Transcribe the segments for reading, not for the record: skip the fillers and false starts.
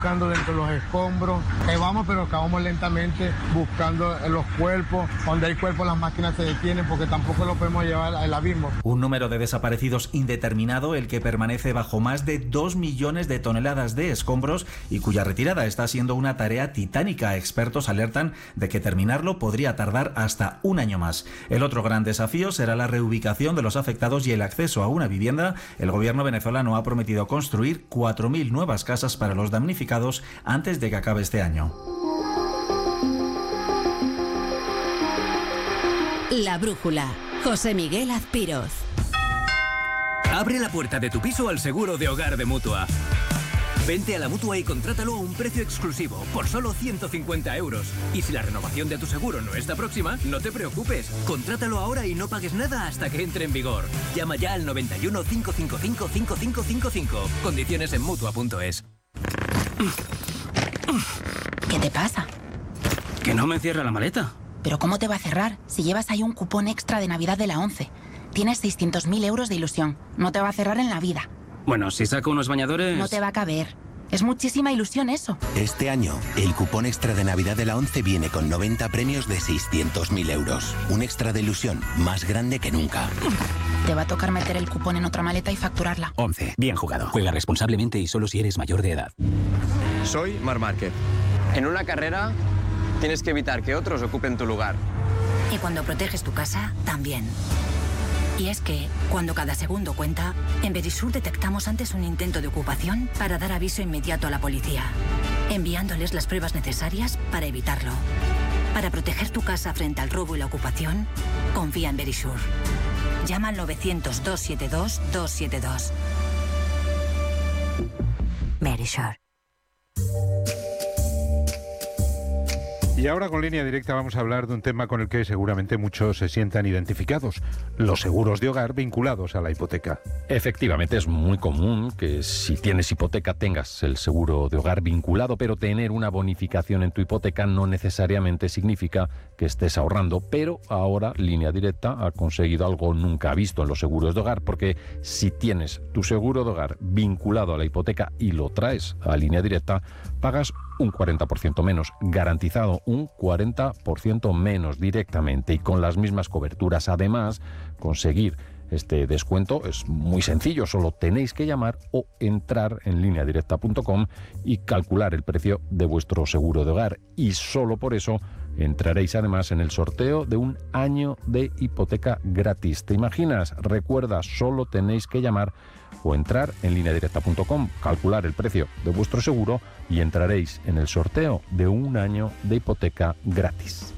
buscando dentro de los escombros, vamos pero vamos lentamente buscando los cuerpos, donde hay cuerpos las máquinas se detienen porque tampoco lo podemos llevar al abismo. Un número de desaparecidos indeterminado, el que permanece bajo más de 2 millones de toneladas de escombros y cuya retirada está siendo una tarea titánica. Expertos alertan de que terminarlo podría tardar hasta un año más. El otro gran desafío será la reubicación de los afectados y el acceso a una vivienda. El gobierno venezolano ha prometido construir 4.000 nuevas casas para los damnificados antes de que acabe este año. La brújula. José Miguel Azpiroz. Abre la puerta de tu piso al seguro de hogar de Mutua. Vente a la Mutua y contrátalo a un precio exclusivo, por solo 150 €. Y si la renovación de tu seguro no está próxima, no te preocupes. Contrátalo ahora y no pagues nada hasta que entre en vigor. Llama ya al 91 555 5555. Condiciones en Mutua.es. ¿Qué te pasa? Que no me cierra la maleta. ¿Pero cómo te va a cerrar si llevas ahí un cupón extra de Navidad de la 11? Tienes 600.000 € de ilusión. No te va a cerrar en la vida. Bueno, si saco unos bañadores... No te va a caber. Es muchísima ilusión eso. Este año, el cupón extra de Navidad de la 11 viene con 90 premios de 600.000 €. Un extra de ilusión más grande que nunca. Te va a tocar meter el cupón en otra maleta y facturarla. 11. Bien jugado. Juega responsablemente y solo si eres mayor de edad. Soy Marc Márquez. En una carrera tienes que evitar que otros ocupen tu lugar. Y cuando proteges tu casa, también. Y es que, cuando cada segundo cuenta, en Verisur detectamos antes un intento de ocupación para dar aviso inmediato a la policía, enviándoles las pruebas necesarias para evitarlo. Para proteger tu casa frente al robo y la ocupación, confía en Verisur. Llama al 900-272-272. Verisur. Y ahora con Línea Directa vamos a hablar de un tema con el que seguramente muchos se sientan identificados: los seguros de hogar vinculados a la hipoteca. Efectivamente, es muy común que si tienes hipoteca tengas el seguro de hogar vinculado, pero tener una bonificación en tu hipoteca no necesariamente significa que estés ahorrando. Pero ahora Línea Directa ha conseguido algo nunca visto en los seguros de hogar, porque si tienes tu seguro de hogar vinculado a la hipoteca y lo traes a Línea Directa, pagas un 40% menos, garantizado un 40% menos directamente y con las mismas coberturas. Además, conseguir este descuento es muy sencillo, solo tenéis que llamar o entrar en lineadirecta.com y calcular el precio de vuestro seguro de hogar, y solo por eso entraréis además en el sorteo de un año de hipoteca gratis. ¿Te imaginas? Recuerda, solo tenéis que llamar o entrar en lineadirecta.com, calcular el precio de vuestro seguro y entraréis en el sorteo de un año de hipoteca gratis.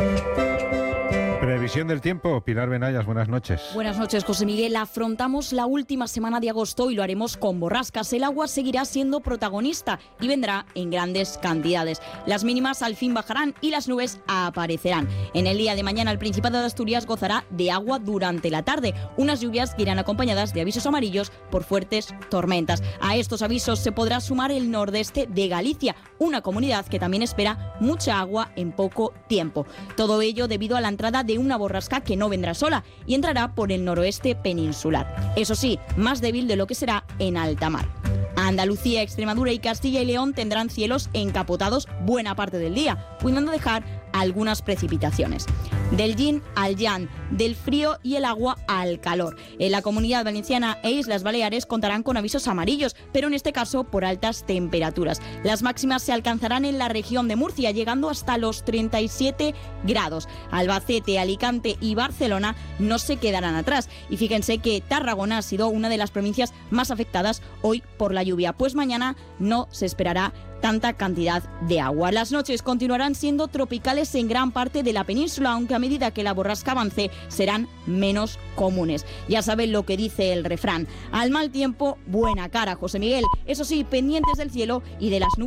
Previsión del tiempo, Pilar Benayas, buenas noches. Buenas noches, José Miguel. Afrontamos la última semana de agosto y lo haremos con borrascas. El agua seguirá siendo protagonista y vendrá en grandes cantidades. Las mínimas al fin bajarán y las nubes aparecerán. En el día de mañana el Principado de Asturias gozará de agua durante la tarde, unas lluvias que irán acompañadas de avisos amarillos por fuertes tormentas. A estos avisos se podrá sumar el nordeste de Galicia, una comunidad que también espera mucha agua en poco tiempo. Todo ello debido a la entrada de una borrasca que no vendrá sola y entrará por el noroeste peninsular. Eso sí, más débil de lo que será en alta mar. Andalucía, Extremadura y Castilla y León tendrán cielos encapotados buena parte del día, pudiendo dejar algunas precipitaciones. Del yin al yang, del frío y el agua al calor. En la Comunidad Valenciana e Islas Baleares contarán con avisos amarillos, pero en este caso por altas temperaturas. Las máximas se alcanzarán en la región de Murcia, llegando hasta los 37 grados. Albacete, Alicante y Barcelona no se quedarán atrás. Y fíjense que Tarragona ha sido una de las provincias más afectadas hoy por la lluvia, pues mañana no se esperará tanta cantidad de agua. Las noches continuarán siendo tropicales en gran parte de la península, aunque a medida que la borrasca avance serán menos comunes. Ya saben lo que dice el refrán: al mal tiempo, buena cara, José Miguel. Eso sí, pendientes del cielo y de las nubes.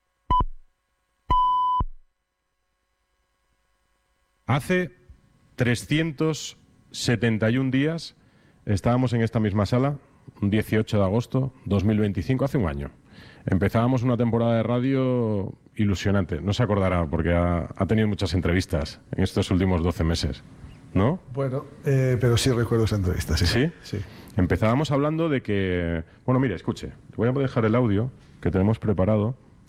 Hace 371 días estábamos en esta misma sala, un 18 de agosto 2025, hace un año. Empezábamos una temporada de radio ilusionante. No se acordará porque ha tenido muchas entrevistas en estos últimos 12 meses, ¿no? Bueno, pero sí recuerdo esa entrevista, sí. ¿Sí? Sí. Empezábamos hablando de que... Bueno, mire, escuche. Le voy a dejar el audio que tenemos preparado